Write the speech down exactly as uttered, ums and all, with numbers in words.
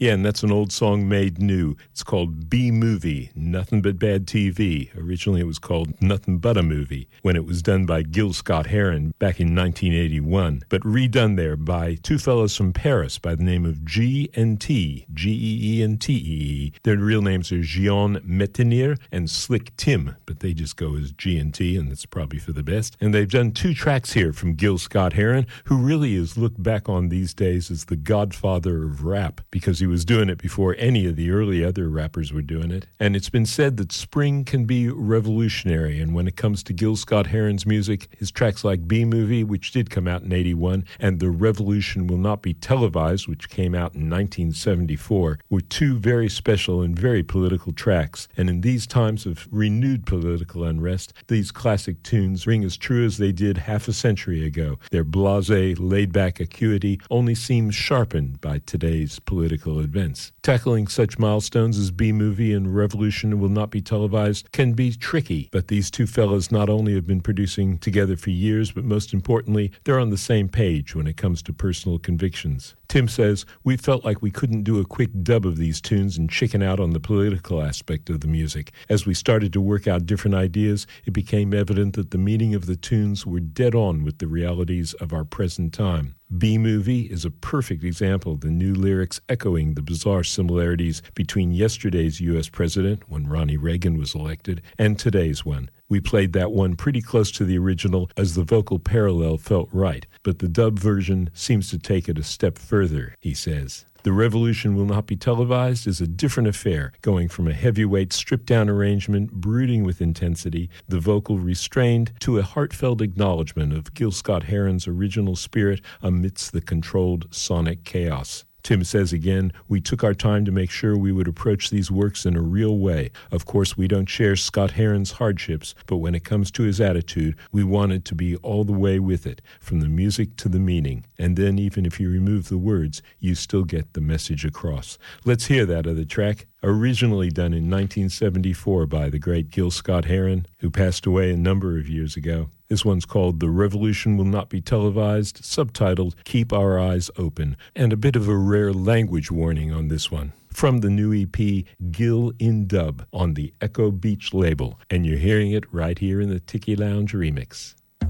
Yeah, and that's an old song made new. It's called B-Movie, Nothing But Bad T V. Originally it was called Nothing But a Movie when it was done by Gil Scott-Heron back in nineteen eighty-one, but redone there by two fellows from Paris by the name of G and T, G E E and T E E. Their real names are Gian Metenier and Slick Tim, but they just go as G and T, and that's probably for the best. And they've done two tracks here from Gil Scott-Heron, who really is looked back on these days as the godfather of rap, because he was doing it before any of the early other rappers were doing it. And it's been said that spring can be revolutionary, and when it comes to Gil Scott-Heron's music, his tracks like B-Movie, which did come out in eighty-one, and The Revolution Will Not Be Televised, which came out in nineteen seventy-four, were two very special and very political tracks. And in these times of renewed political unrest, these classic tunes ring as true as they did half a century ago. Their blasé, laid-back acuity only seems sharpened by today's political events. Tackling such milestones as B-Movie and Revolution Will Not Be Televised can be tricky, but these two fellas not only have been producing together for years, but most importantly, they're on the same page when it comes to personal convictions. Tim says, "We felt like we couldn't do a quick dub of these tunes and chicken out on the political aspect of the music. As we started to work out different ideas, it became evident that the meaning of the tunes were dead on with the realities of our present time. B-Movie is a perfect example of the new lyrics echoing the bizarre similarities between yesterday's U S president, when Ronnie Reagan was elected, and today's one. We played that one pretty close to the original as the vocal parallel felt right, but the dub version seems to take it a step further," he says. The Revolution Will Not Be Televised is a different affair, going from a heavyweight stripped-down arrangement brooding with intensity, the vocal restrained, to a heartfelt acknowledgement of Gil Scott-Heron's original spirit amidst the controlled sonic chaos. Tim says again, "We took our time to make sure we would approach these works in a real way. Of course, we don't share Scott-Heron's hardships, but when it comes to his attitude, we wanted to be all the way with it, from the music to the meaning. And then even if you remove the words, you still get the message across." Let's hear that other track. Originally done in nineteen seventy-four by the great Gil Scott-Heron, who passed away a number of years ago. This one's called The Revolution Will Not Be Televised, subtitled Keep Our Eyes Open, and a bit of a rare language warning on this one. From the new E P, Gil in Dub, on the Echo Beach label, and you're hearing it right here in the Tiki Lounge remix.